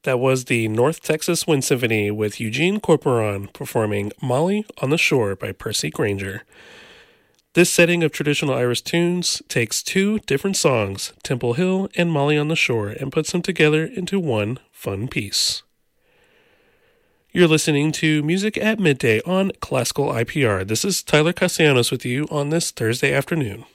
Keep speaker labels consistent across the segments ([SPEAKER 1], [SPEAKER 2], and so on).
[SPEAKER 1] That was the North Texas Wind Symphony with Eugene Corporon performing Molly on the Shore by Percy Grainger. This setting of traditional Irish tunes takes two different songs, Temple Hill and Molly on the Shore, and puts them together into one fun piece. You're listening to Music at Midday on Classical IPR. This is Tyler Castellanos with you on this Thursday afternoon.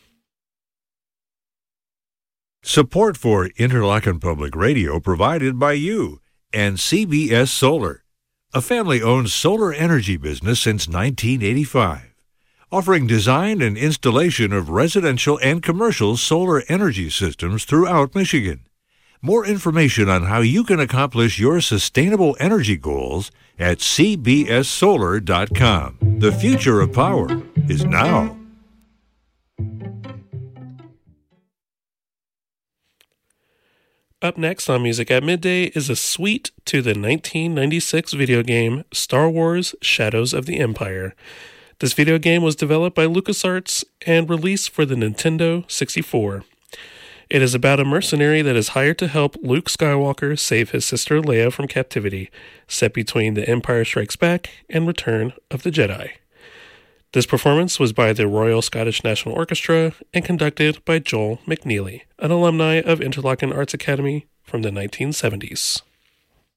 [SPEAKER 2] Support for Interlochen Public Radio provided by you and CBS Solar, a family-owned solar energy business since 1985, offering design and installation of residential and commercial solar energy systems throughout Michigan. More information on how you can accomplish your sustainable energy goals at cbssolar.com. The future of power is now.
[SPEAKER 1] Up next on Music at Midday is a suite to the 1996 video game Star Wars Shadows of the Empire. This video game was developed by LucasArts and released for the Nintendo 64. It is about a mercenary that is hired to help Luke Skywalker save his sister Leia from captivity, set between The Empire Strikes Back and Return of the Jedi. This performance was by the Royal Scottish National Orchestra and conducted by Joel McNeely, an alumni of Interlochen Arts Academy from the 1970s.